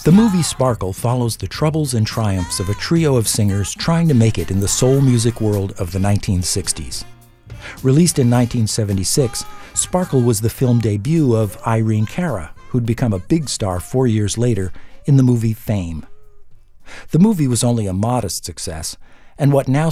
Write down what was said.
The movie Sparkle follows the troubles and triumphs of a trio of singers trying to make it in the soul music world of the 1960s. Released in 1976, Sparkle was the film debut of Irene Cara, who'd become a big star 4 years later in the movie Fame. The movie was only a modest success, and what now